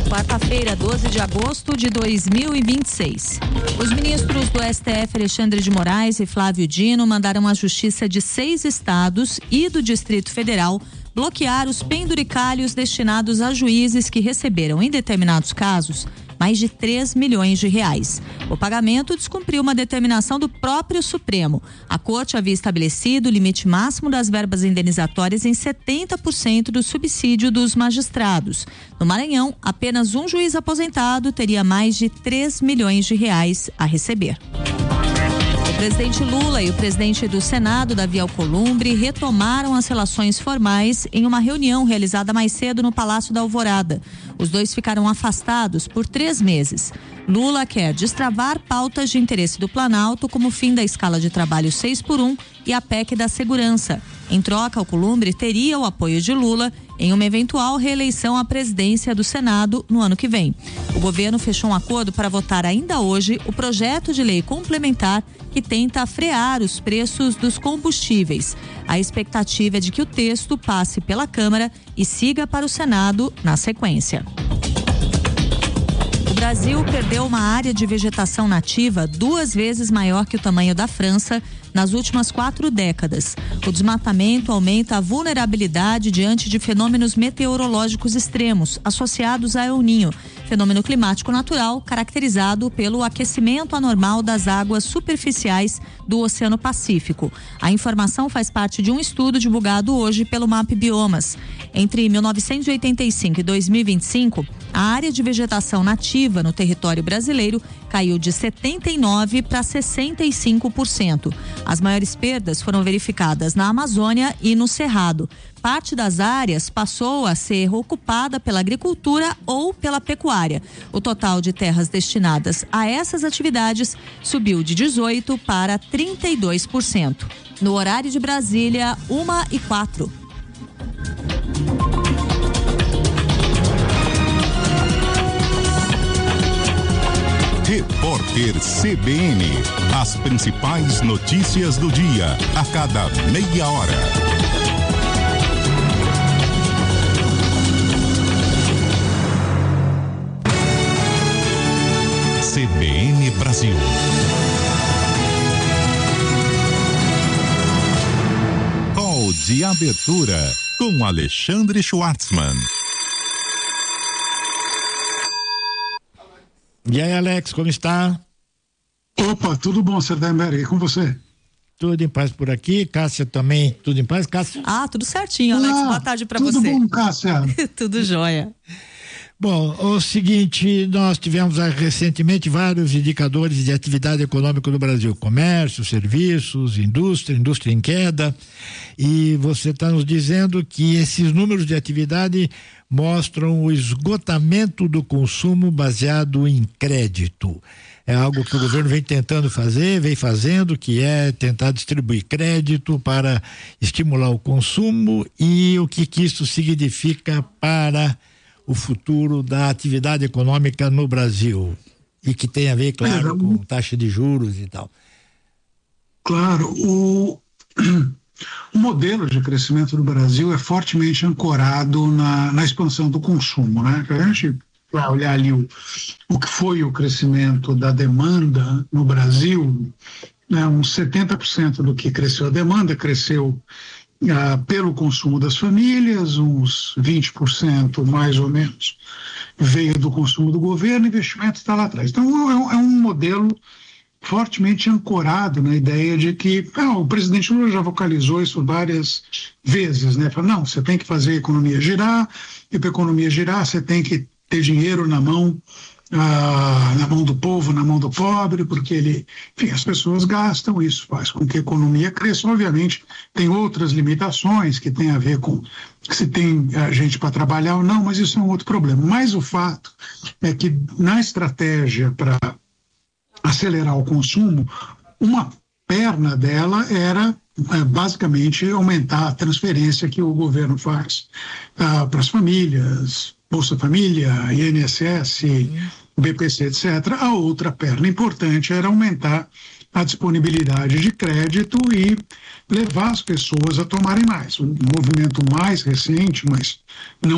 Quarta-feira, 12 de agosto de 2026. Os ministros do STF, Alexandre de Moraes e Flávio Dino, mandaram à Justiça de 6 estados e do Distrito Federal bloquear os penduricalhos destinados a juízes que receberam, em determinados casos, mais de 3 milhões de reais. O pagamento descumpriu uma determinação do próprio Supremo. A Corte havia estabelecido o limite máximo das verbas indenizatórias em 70% do subsídio dos magistrados. No Maranhão, apenas um juiz aposentado teria mais de 3 milhões de reais a receber. O presidente Lula e o presidente do Senado, Davi Alcolumbre, retomaram as relações formais em uma reunião realizada mais cedo no Palácio da Alvorada. Os dois ficaram afastados por 3 meses. Lula quer destravar pautas de interesse do Planalto, como o fim da escala de trabalho 6x1 e a PEC da segurança. Em troca, Alcolumbre teria o apoio de Lula em uma eventual reeleição à presidência do Senado no ano que vem. O governo fechou um acordo para votar ainda hoje o projeto de lei complementar que tenta frear os preços dos combustíveis. A expectativa é de que o texto passe pela Câmara e siga para o Senado na sequência. O Brasil perdeu uma área de vegetação nativa 2 vezes maior que o tamanho da França nas últimas 4 décadas. O desmatamento aumenta a vulnerabilidade diante de fenômenos meteorológicos extremos associados a El Niño, fenômeno climático natural caracterizado pelo aquecimento anormal das águas superficiais do Oceano Pacífico. A informação faz parte de um estudo divulgado hoje pelo MAP Biomas. Entre 1985 e 2025, a área de vegetação nativa no território brasileiro caiu de 79% para 65%. As maiores perdas foram verificadas na Amazônia e no Cerrado. Parte das áreas passou a ser ocupada pela agricultura ou pela pecuária. O total de terras destinadas a essas atividades subiu de 18% para 32%. No horário de Brasília, 1h04. Repórter CBN. As principais notícias do dia, a cada meia hora. CBN Brasil. Call de abertura com Alexandre Schwartzman. E aí, Alex, como está? Opa, tudo bom, Serdenberg, e com você? Tudo em paz por aqui, Cássia também, tudo em paz, Cássia? Tudo certinho, Alex, boa tarde para você. Tudo bom, Cássia? Tudo jóia. Bom, o seguinte, nós tivemos recentemente vários indicadores de atividade econômica no Brasil, comércio, serviços, indústria em queda, e você está nos dizendo que esses números de atividade mostram o esgotamento do consumo baseado em crédito. É algo que o governo vem fazendo, que é tentar distribuir crédito para estimular o consumo, e o que isso significa para o futuro da atividade econômica no Brasil, e que tem a ver, claro, com taxa de juros e tal. Claro, o modelo de crescimento do Brasil é fortemente ancorado na expansão do consumo, né? A gente vai olhar ali o que foi o crescimento da demanda no Brasil, né? Uns 70% do que cresceu a demanda cresceu pelo consumo das famílias, uns 20% mais ou menos veio do consumo do governo, o investimento está lá atrás. Então é um modelo fortemente ancorado na ideia de que o presidente Lula já vocalizou isso várias vezes, né? Fala, não, você tem que fazer a economia girar, e para a economia girar você tem que ter dinheiro na mão do povo, na mão do pobre, porque as pessoas gastam, isso faz com que a economia cresça. Obviamente tem outras limitações que tem a ver com se tem gente para trabalhar ou não, mas isso é um outro problema. Mas o fato é que na estratégia para acelerar o consumo, uma perna dela era basicamente aumentar a transferência que o governo faz para as famílias, Bolsa Família, INSS, BPC, etc. A outra perna importante era aumentar a disponibilidade de crédito e levar as pessoas a tomarem mais. O movimento mais recente, mas não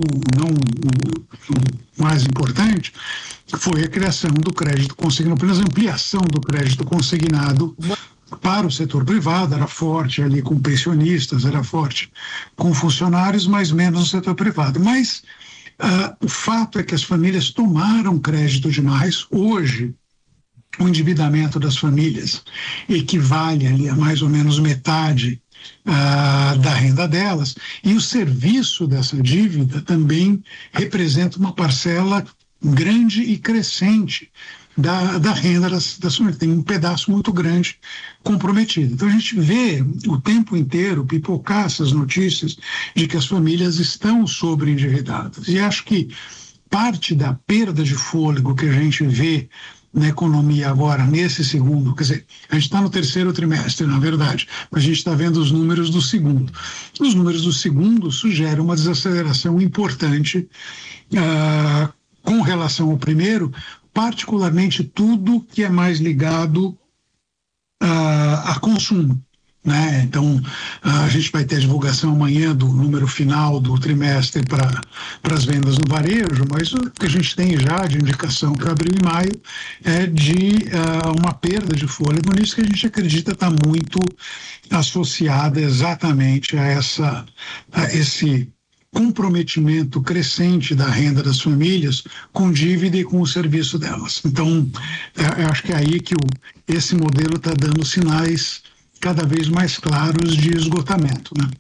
o mais importante, foi a criação do crédito consignado, apenas a ampliação do crédito consignado para o setor privado. Era forte ali com pensionistas, era forte com funcionários, mas menos no setor privado. Mas o fato é que as famílias tomaram crédito demais. Hoje, o endividamento das famílias equivale ali a mais ou menos metade da renda delas, e o serviço dessa dívida também representa uma parcela grande e crescente da renda das famílias. Tem um pedaço muito grande comprometido. Então a gente vê o tempo inteiro pipocar essas notícias de que as famílias estão sobreendividadas. E acho que parte da perda de fôlego que a gente vê na economia agora, nesse segundo, quer dizer, a gente está no terceiro trimestre, na verdade, mas a gente está vendo os números do segundo. Os números do segundo sugerem uma desaceleração importante com relação ao primeiro, particularmente tudo que é mais ligado a consumo, né? Então, a gente vai ter a divulgação amanhã do número final do trimestre para as vendas no varejo, mas o que a gente tem já de indicação para abril e maio é de uma perda de fôlego nisso, que a gente acredita está muito associada exatamente a esse comprometimento crescente da renda das famílias com dívida e com o serviço delas. Então, eu acho que é aí que esse modelo está dando sinais cada vez mais claros de esgotamento, né?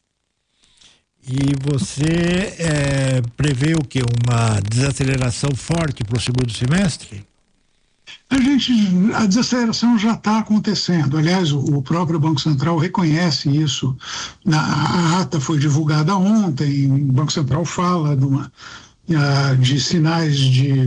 E você prevê o quê? Uma desaceleração forte para o segundo semestre? A desaceleração já está acontecendo. Aliás, o próprio Banco Central reconhece isso. A ata foi divulgada ontem, o Banco Central fala de sinais de...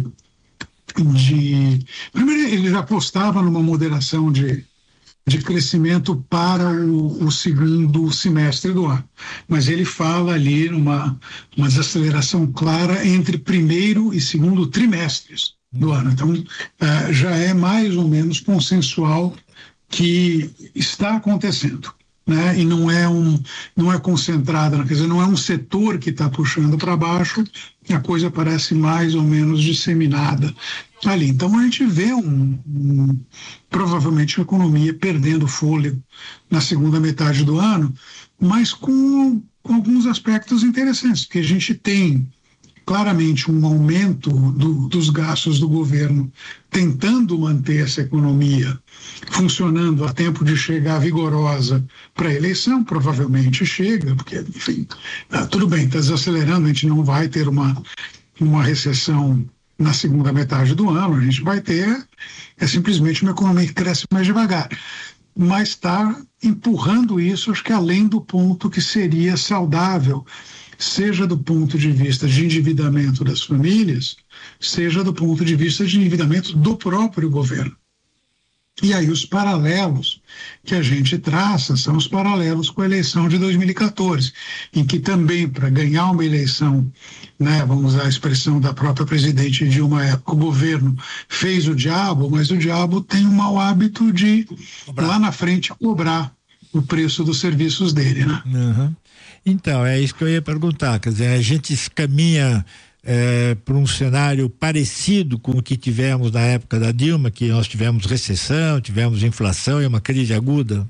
Primeiro, ele já apostava numa moderação de crescimento para o segundo semestre do ano. Mas ele fala ali numa desaceleração clara entre primeiro e segundo trimestres do ano. Então, já é mais ou menos consensual que está acontecendo, né? E não é concentrada, quer dizer, não é um setor que está puxando para baixo, a coisa parece mais ou menos disseminada ali. Então a gente vê provavelmente a economia perdendo fôlego na segunda metade do ano, mas com alguns aspectos interessantes, porque a gente tem claramente um aumento dos gastos do governo tentando manter essa economia funcionando a tempo de chegar vigorosa para a eleição. Provavelmente chega, porque, enfim, tudo bem, está desacelerando, a gente não vai ter uma recessão na segunda metade do ano, a gente vai ter simplesmente uma economia que cresce mais devagar, mas está empurrando isso, acho que além do ponto que seria saudável, seja do ponto de vista de endividamento das famílias, seja do ponto de vista de endividamento do próprio governo. E aí os paralelos que a gente traça são os paralelos com a eleição de 2014, em que também, para ganhar uma eleição, né, vamos usar a expressão da própria presidente Dilma, o governo fez o diabo, mas o diabo tem o mau hábito de, lá na frente, cobrar o preço dos serviços dele, né? Uhum. Então, é isso que eu ia perguntar, quer dizer, a gente caminha para um cenário parecido com o que tivemos na época da Dilma, que nós tivemos recessão, tivemos inflação e uma crise aguda?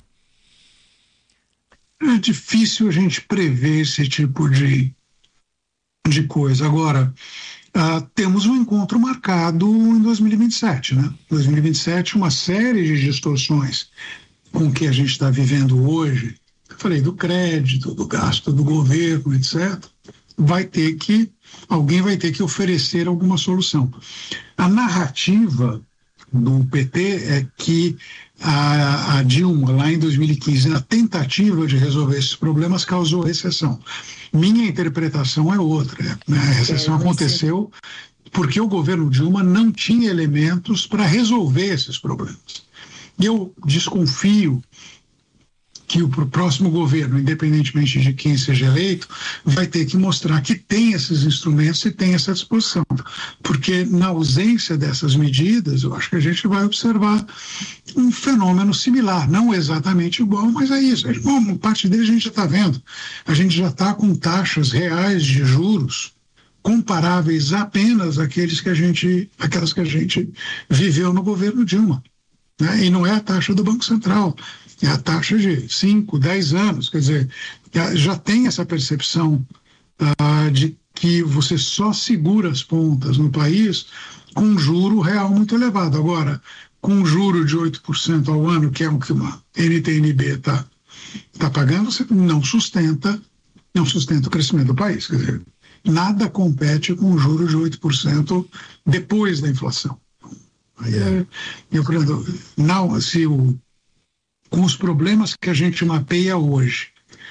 É difícil a gente prever esse tipo de coisa. Agora, temos um encontro marcado em 2027, né? 2027, uma série de distorções com que a gente está vivendo hoje. Eu falei do crédito, do gasto do governo, etc. Alguém vai ter que oferecer alguma solução. A narrativa do PT é que a Dilma, lá em 2015, na tentativa de resolver esses problemas, causou recessão. Minha interpretação é outra, né? A recessão aconteceu porque o governo Dilma não tinha elementos para resolver esses problemas. E eu desconfio que o próximo governo, independentemente de quem seja eleito, vai ter que mostrar que tem esses instrumentos e tem essa disposição. Porque na ausência dessas medidas, eu acho que a gente vai observar um fenômeno similar, não exatamente igual, mas é isso. Bom, parte dele a gente já está vendo. A gente já está com taxas reais de juros comparáveis apenas àquelas que a gente viveu no governo Dilma. Né? E não é a taxa do Banco Central, é a taxa de 5, 10 anos. Quer dizer, já tem essa percepção de que você só segura as pontas no país com um juro real muito elevado. Agora, com um juro de 8% ao ano, que é o que uma NTNB está pagando, você não sustenta o crescimento do país. Quer dizer, nada compete com um juro de 8% depois da inflação. Aí eu creio, não, com os problemas que a gente mapeia hoje,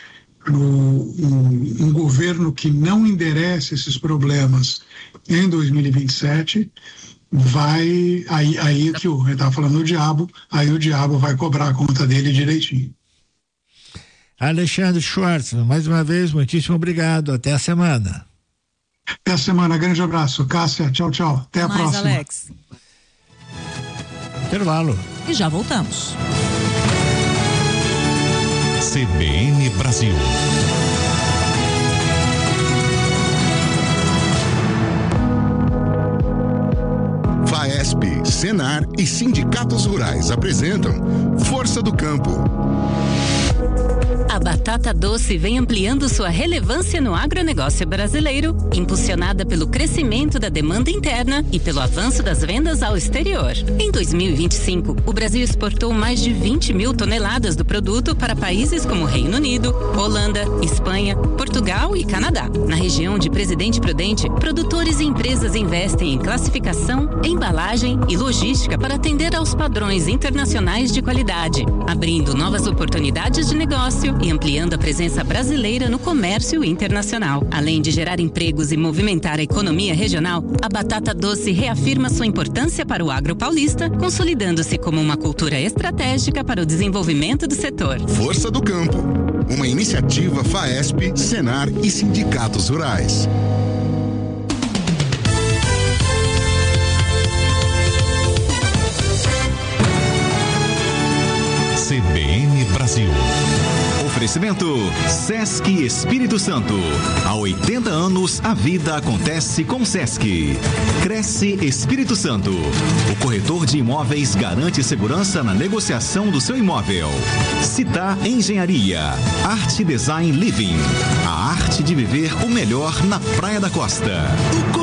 um governo que não enderece esses problemas em 2027, aí que eu estava falando do diabo, aí o diabo vai cobrar a conta dele direitinho. Alexandre Schwartzman, mais uma vez, muitíssimo obrigado. Até a semana. Até a semana. Grande abraço. Cássia, tchau, tchau. Até a próxima. Alex. Intervalo. E já voltamos. CBN Brasil. FAESP, Senar e sindicatos rurais apresentam Força do Campo. A batata doce vem ampliando sua relevância no agronegócio brasileiro, impulsionada pelo crescimento da demanda interna e pelo avanço das vendas ao exterior. Em 2025, o Brasil exportou mais de 20 mil toneladas do produto para países como Reino Unido, Holanda, Espanha, Portugal e Canadá. Na região de Presidente Prudente, produtores e empresas investem em classificação, embalagem e logística para atender aos padrões internacionais de qualidade, abrindo novas oportunidades de negócio e ampliando a presença brasileira no comércio internacional. Além de gerar empregos e movimentar a economia regional, a batata doce reafirma sua importância para o agro paulista, consolidando-se como uma cultura estratégica para o desenvolvimento do setor. Força do Campo, uma iniciativa FAESP, Senar e sindicatos rurais. CBN Brasil. Oferecimento Sesc Espírito Santo. Há 80 anos a vida acontece com Sesc. Cresce Espírito Santo. O corretor de imóveis garante segurança na negociação do seu imóvel. Citar Engenharia. Arte Design Living. A arte de viver o melhor na Praia da Costa.